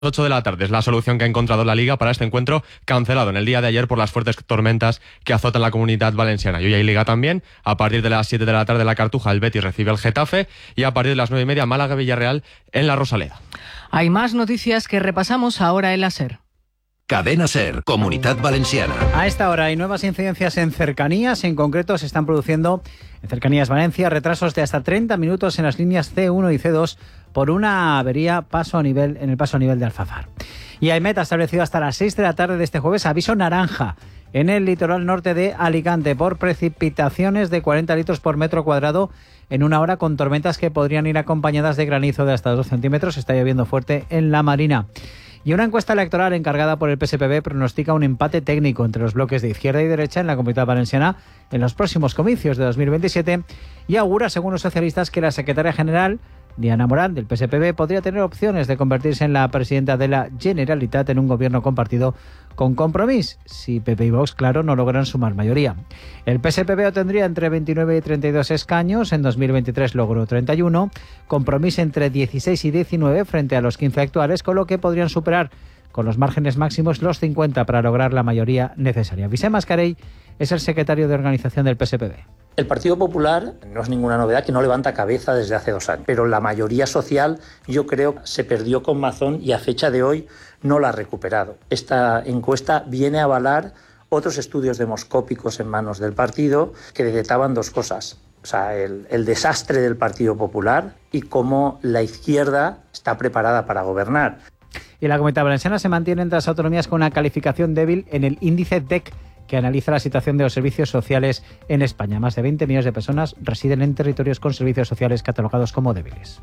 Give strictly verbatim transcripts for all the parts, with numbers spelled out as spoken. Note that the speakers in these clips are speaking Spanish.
ocho de la tarde es la solución que ha encontrado la Liga para este encuentro cancelado en el día de ayer por las fuertes tormentas que azotan la Comunidad Valenciana. Y hoy hay Liga también. A partir de las siete de la tarde la Cartuja, el Betis recibe el Getafe, y a partir de las nueve y media Málaga-Villarreal en la Rosaleda. Hay más noticias que repasamos ahora en la SER. Cadena SER, Comunidad Valenciana. A esta hora hay nuevas incidencias en cercanías. En concreto se están produciendo en Cercanías Valencia retrasos de hasta treinta minutos en las líneas ce uno y ce dos por una avería paso a nivel, en el paso a nivel de Alfafar. Y AEMET ha establecido hasta las seis de la tarde de este jueves aviso naranja en el litoral norte de Alicante por precipitaciones de cuarenta litros por metro cuadrado en una hora, con tormentas que podrían ir acompañadas de granizo de hasta dos centímetros. Está lloviendo fuerte en La Marina. Y una encuesta electoral encargada por el P S P B pronostica un empate técnico entre los bloques de izquierda y derecha en la Comunidad Valenciana en los próximos comicios de dos mil veintisiete y augura, según los socialistas, que la secretaria general, Diana Morán, del P S P B, podría tener opciones de convertirse en la presidenta de la Generalitat en un gobierno compartido con Compromís, si P P y Vox, claro, no logran sumar mayoría. El P S P B obtendría entre veintinueve y treinta y dos escaños, en dos mil veintitrés logró treinta y uno, Compromís entre dieciséis y diecinueve frente a los quince actuales, con lo que podrían superar con los márgenes máximos los cincuenta para lograr la mayoría necesaria. Vicent Mascarell es el secretario de organización del P S P B. El Partido Popular, no es ninguna novedad, que no levanta cabeza desde hace dos años, pero la mayoría social, yo creo, se perdió con Mazón y a fecha de hoy no la ha recuperado. Esta encuesta viene a avalar otros estudios demoscópicos en manos del partido que detectaban dos cosas. O sea, el, el desastre del Partido Popular y cómo la izquierda está preparada para gobernar. Y la Comunidad Valenciana se mantiene entre las autonomías con una calificación débil en el índice D E C, que analiza la situación de los servicios sociales en España. Más de veinte millones de personas residen en territorios con servicios sociales catalogados como débiles.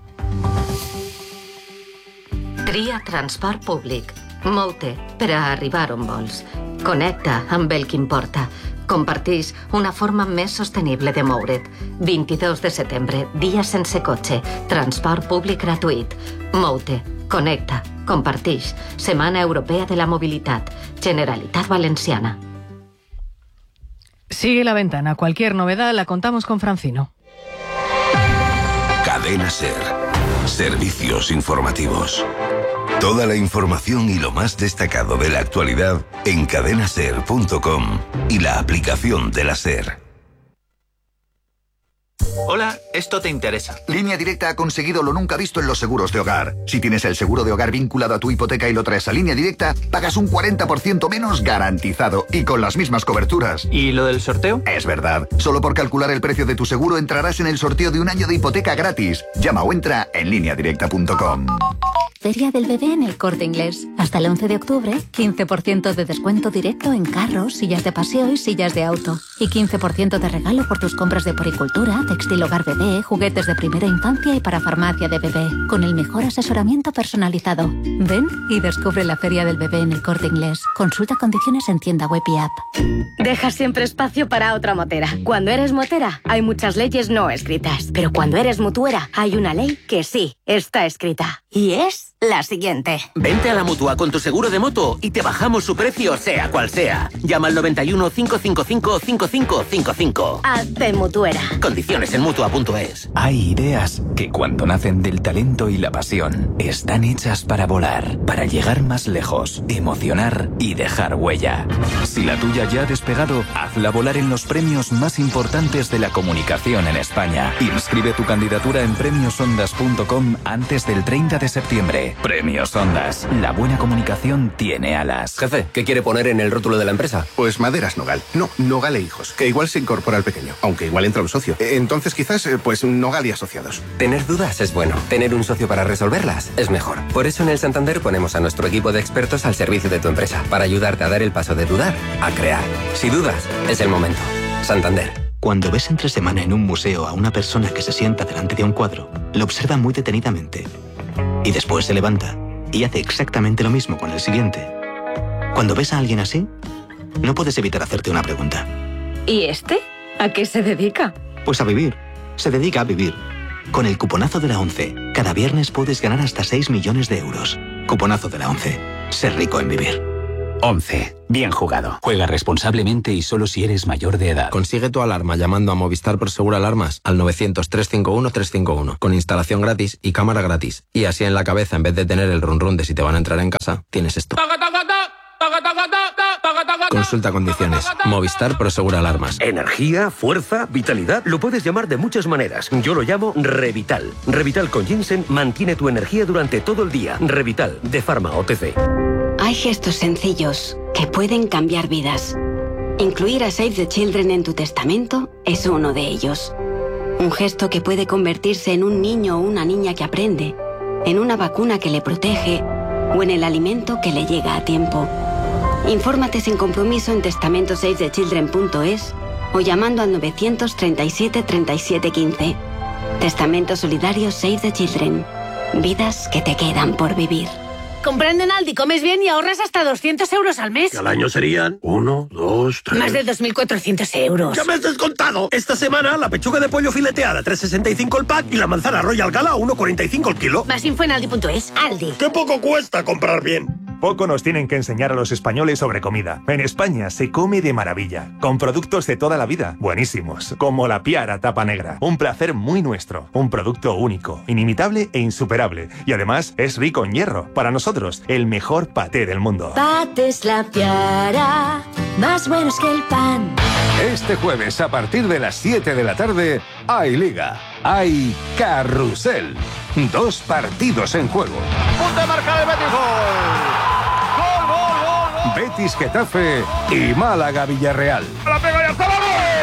Tria transport públic. Moute per a arribar on vols. Connecta amb el que importa. Compartix una forma més sostenible de moure't. vint-i-dos de setembre, dia sense cotxe. Transport públic gratuït. Moute. Connecta. Compartix. Setmana Europea de la Mobilitat. Generalitat Valenciana. Sigue la ventana. Cualquier novedad la contamos con Francino. Cadena SER. Servicios informativos. Toda la información y lo más destacado de la actualidad en cadena ser punto com y la aplicación de la SER. Hola, esto te interesa. Línea Directa ha conseguido lo nunca visto en los seguros de hogar. Si tienes el seguro de hogar vinculado a tu hipoteca y lo traes a Línea Directa, pagas un cuarenta por ciento menos garantizado y con las mismas coberturas. ¿Y lo del sorteo? Es verdad. Solo por calcular el precio de tu seguro entrarás en el sorteo de un año de hipoteca gratis. Llama o entra en línea directa punto com. Feria del Bebé en El Corte Inglés. Hasta el once de octubre, quince por ciento de descuento directo en carros, sillas de paseo y sillas de auto. Y quince por ciento de regalo por tus compras de poricultura, textil hogar bebé, juguetes de primera infancia y para farmacia de bebé. Con el mejor asesoramiento personalizado. Ven y descubre la Feria del Bebé en El Corte Inglés. Consulta condiciones en tienda web y app. Deja siempre espacio para otra motera. Cuando eres motera, hay muchas leyes no escritas. Pero cuando eres mutuera, hay una ley que sí está escrita. Y es la siguiente. Vente a la Mutua con tu seguro de moto y te bajamos su precio sea cual sea. Llama al noventa y uno, cinco cinco cinco, cinco cinco cinco cinco. Hazte mutuera. Condiciones en mutua punto es. Hay ideas que cuando nacen del talento y la pasión están hechas para volar, para llegar más lejos, emocionar y dejar huella. Si la tuya ya ha despegado, hazla volar en los premios más importantes de la comunicación en España. Inscribe tu candidatura en premios ondas punto com antes del treinta de septiembre. Premios Ondas. La buena comunicación tiene alas. Jefe, ¿qué quiere poner en el rótulo de la empresa? Pues Maderas Nogal. No, Nogal e Hijos, que igual se incorpora el pequeño, aunque igual entra un socio. Entonces quizás, pues Nogal y Asociados. Tener dudas es bueno. Tener un socio para resolverlas es mejor. Por eso en el Santander ponemos a nuestro equipo de expertos al servicio de tu empresa, para ayudarte a dar el paso de dudar a crear. Si dudas, es el momento. Santander. Cuando ves entre semana en un museo a una persona que se sienta delante de un cuadro, lo observa muy detenidamente. Y después se levanta y hace exactamente lo mismo con el siguiente. Cuando ves a alguien así, no puedes evitar hacerte una pregunta. ¿Y este? ¿A qué se dedica? Pues a vivir. Se dedica a vivir. Con el cuponazo de la ONCE, cada viernes puedes ganar hasta seis millones de euros. Cuponazo de la ONCE. Ser rico en vivir. ONCE. Bien jugado. Juega responsablemente y solo si eres mayor de edad. Consigue tu alarma llamando a Movistar Prosegur Alarmas al novecientos, trescientos cincuenta y uno, trescientos cincuenta y uno, con instalación gratis y cámara gratis. Y así en la cabeza, en vez de tener el run run de si te van a entrar en casa, tienes esto. Consulta condiciones. Movistar Prosegur Alarmas. Energía, fuerza, vitalidad. Lo puedes llamar de muchas maneras. Yo lo llamo Revital. Revital con ginseng mantiene tu energía durante todo el día. Revital, de Pharma O T C. Hay gestos sencillos que pueden cambiar vidas. Incluir a Save the Children en tu testamento es uno de ellos. Un gesto que puede convertirse en un niño o una niña que aprende, en una vacuna que le protege o en el alimento que le llega a tiempo. Infórmate sin compromiso en testamento save the children punto es o llamando al novecientos treinta y siete, treinta y siete, quince. Testamento solidario Save the Children. Vidas que te quedan por vivir. Comprando en Aldi comes bien y ahorras hasta doscientos euros al mes. Al año serían uno, dos, tres... Más de dos mil cuatrocientos euros. ¡Ya me has descontado! Esta semana la pechuga de pollo fileteada tres sesenta y cinco el pack y la manzana Royal Gala uno cuarenta y cinco el kilo. Más info en aldi punto es. Aldi. ¡Qué poco cuesta comprar bien! Poco nos tienen que enseñar a los españoles sobre comida. En España se come de maravilla, con productos de toda la vida, buenísimos, como la Piara Tapa Negra. Un placer muy nuestro, un producto único, inimitable e insuperable. Y además es rico en hierro. Para nosotros, el mejor paté del mundo. Patés La Piara, más buenos que el pan. Este jueves, a partir de las siete de la tarde, hay Liga, hay Carrusel. Dos partidos en juego. Punto de marca de Betis. Gol, gol, gol, gol. Betis Getafe y Málaga Villarreal. La pega y hasta la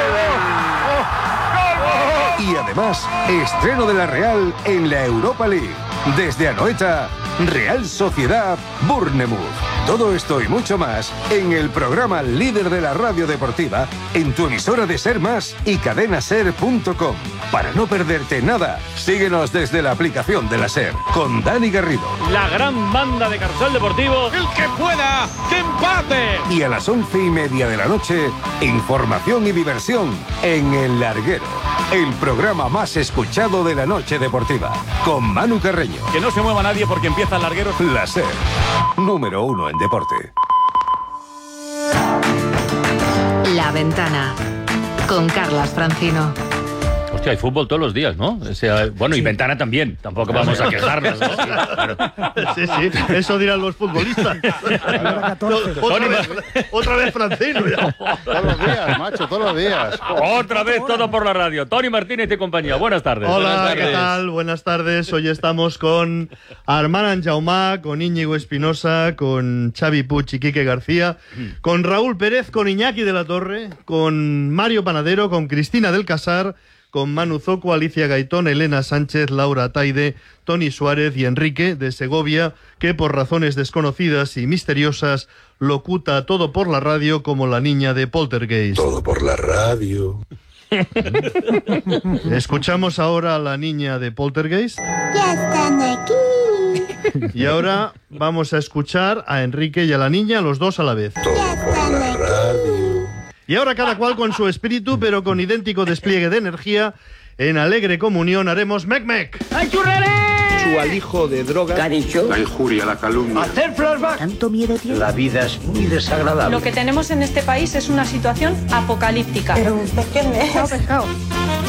gol. Y además, estreno de la Real en la Europa League. Desde Anoeta, Real Sociedad Bournemouth. Todo esto y mucho más en el programa líder de la radio deportiva, en tu emisora de Ser Más y cadena ser punto com. Para no perderte nada, síguenos desde la aplicación de la Ser, con Dani Garrido. La gran banda de Carrusel Deportivo. ¡El que pueda! ¡Que empate! Y a las once y media de la noche, información y diversión en El Larguero, el programa más escuchado de la noche deportiva, con Manu Carreño. Que no se mueva nadie porque empieza El Larguero. La Ser, número uno en deporte. La Ventana, con Carlas Francino. Hostia, hay fútbol todos los días, ¿no? O sea, bueno, sí. Y Ventana también. Tampoco vamos a quejarnos, ¿no? Claro. Sí, sí, eso dirán los futbolistas. otra, vez, otra vez Francino. Todos los días, macho, todos los días. Otra vez todo por la radio. Tony Martínez y compañía. Buenas tardes. Hola, Buenas tardes. ¿qué tal? Buenas tardes. Hoy estamos con Armand Anjaumá, con Íñigo Espinosa, con Xavi Puig y Quique García, con Raúl Pérez, con Iñaki de la Torre, con Mario Panadero, con Cristina del Casar, con Manu Zoco, Alicia Gaitón, Elena Sánchez, Laura Taide, Tony Suárez y Enrique de Segovia, que por razones desconocidas y misteriosas locuta todo por la radio como la niña de Poltergeist. Todo por la radio. Escuchamos ahora a la niña de Poltergeist. Ya están aquí. Y ahora vamos a escuchar a Enrique y a la niña, los dos a la vez. Todo por la radio. Y ahora cada cual con su espíritu, pero con idéntico despliegue de energía, en alegre comunión haremos mec-mec. ¡Ay, churrere! Su alijo de droga. ¿Qué ha dicho? La injuria, la calumnia. Hacer flashback. ¿Tanto miedo tiene? La vida es muy desagradable. Lo que tenemos en este país es una situación apocalíptica. Pero, ¿qué es? No, pescado.